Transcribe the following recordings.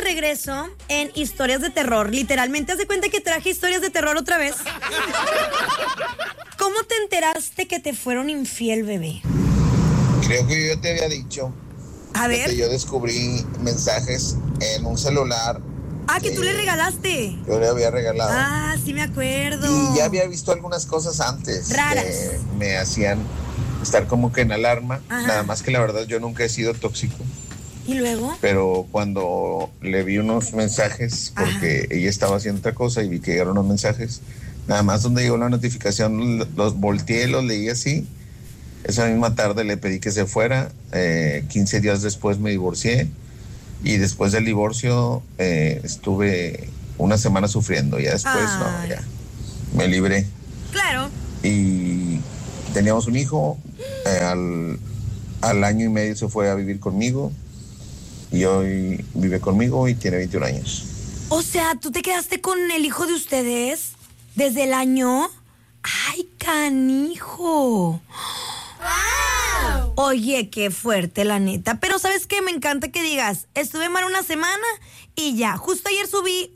regreso en historias de terror. Literalmente, haz de cuenta que traje historias de terror otra vez. ¿Cómo te enteraste que te fueron infiel, bebé? Creo que yo te había dicho. A ver. Que yo descubrí mensajes en un celular. Que tú le regalaste. Yo le había regalado. Sí me acuerdo. Y ya había visto algunas cosas antes. Raras. Que me hacían estar como que en alarma. Ajá. Nada más que la verdad yo nunca he sido tóxico. ¿Y luego? Pero cuando le vi unos mensajes, porque ella estaba haciendo otra cosa y vi que llegaron unos mensajes, nada más donde llegó la notificación, los volteé, los leí así. Esa misma tarde le pedí que se fuera. 15 días después me divorcié. Y después del divorcio estuve una semana sufriendo. Ya después, ya me libré. Claro. Y teníamos un hijo. Al año y medio se fue a vivir conmigo. Y hoy vive conmigo y tiene 21 años. O sea, ¿tú te quedaste con el hijo de ustedes desde el año? ¡Ay, canijo! ¡Wow! Oye, qué fuerte, la neta. Pero ¿sabes qué? Me encanta que digas, estuve mal una semana y ya. Justo ayer subí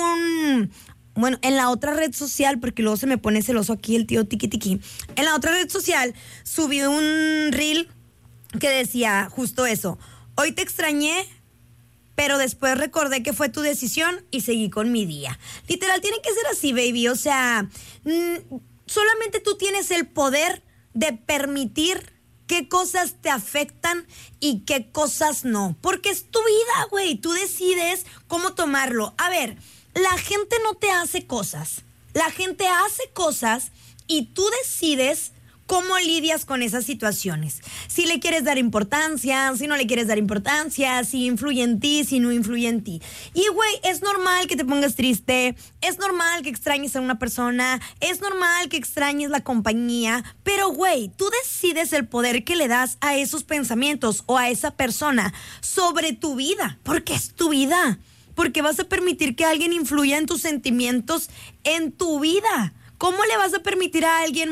bueno, en la otra red social, porque luego se me pone celoso aquí el tío Tiki Tiki. En la otra red social subí un reel que decía justo eso. Hoy te extrañé, pero después recordé que fue tu decisión y seguí con mi día. Literal, tiene que ser así, baby. O sea, solamente tú tienes el poder de permitir qué cosas te afectan y qué cosas no. Porque es tu vida, güey. Tú decides cómo tomarlo. A ver, la gente no te hace cosas. La gente hace cosas y tú decides cómo lidias con esas situaciones. Si le quieres dar importancia, si no le quieres dar importancia, si influye en ti, si no influye en ti. Y, güey, es normal que te pongas triste, es normal que extrañes a una persona, es normal que extrañes la compañía, pero, güey, tú decides el poder que le das a esos pensamientos o a esa persona sobre tu vida, porque es tu vida, porque vas a permitir que alguien influya en tus sentimientos en tu vida. ¿Cómo le vas a permitir a alguien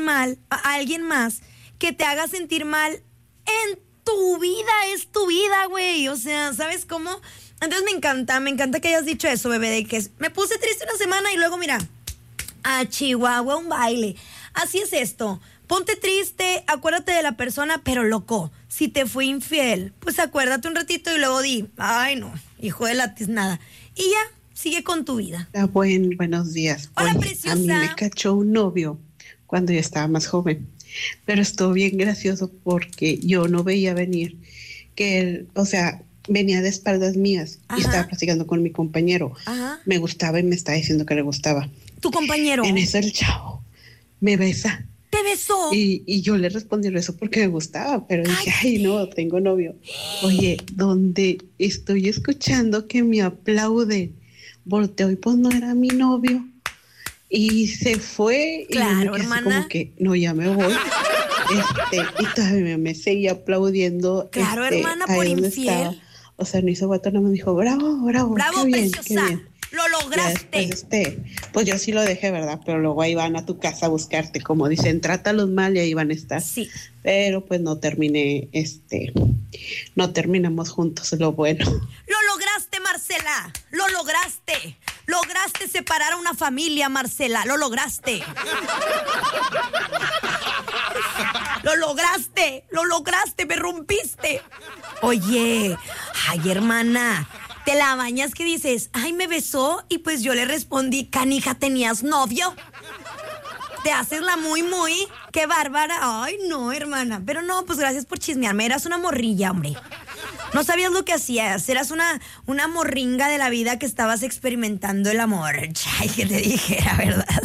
más que te haga sentir mal en tu vida? Es tu vida, güey. O sea, ¿sabes cómo? Entonces me encanta que hayas dicho eso, bebé, de que me puse triste una semana y luego, mira, a Chihuahua un baile. Así es esto. Ponte triste, acuérdate de la persona, pero loco, si te fue infiel, pues acuérdate un ratito y luego di, ay no, hijo de la tiznada. Y ya. Sigue con tu vida. Buenos días. Hola, preciosa. A mí me cachó un novio cuando yo estaba más joven, pero estuvo bien gracioso porque yo no veía venir que él, o sea, venía de espaldas mías. Y estaba platicando con mi compañero. Me gustaba y me estaba diciendo que le gustaba. ¿Tu compañero? En eso el chavo me besa. ¿Te besó? Y yo le respondí eso porque me gustaba, pero dije, ay, no, tengo novio. Oye, donde estoy escuchando que me aplauden, volteó y pues no era mi novio. Y se fue. Claro, y hermana. como que, no, ya me voy. Y todavía me seguía aplaudiendo. Claro, hermana, por infiel. Estaba. O sea, no hizo guato, nada más dijo, bravo, bravo, qué bien, preciosa. qué bien. Lo lograste. Después, pues yo sí lo dejé, ¿verdad? Pero luego ahí van a tu casa a buscarte, como dicen, trátalos mal y ahí van a estar. Sí. Pero pues no terminamos juntos, lo bueno. Lo lograste, Marcela. Lo lograste. Lograste separar a una familia, Marcela. Lo lograste. Lo lograste, me rompiste. Oye, ay, hermana, te la bañas que dices, ay, me besó, y pues yo le respondí, canija, ¿tenías novio? Te haces la muy, qué bárbara. Ay, no, hermana, pero no, pues gracias por chismearme, eras una morrilla, hombre. No sabías lo que hacías, eras una morringa de la vida que estabas experimentando el amor. Ay, que te dijera, ¿verdad?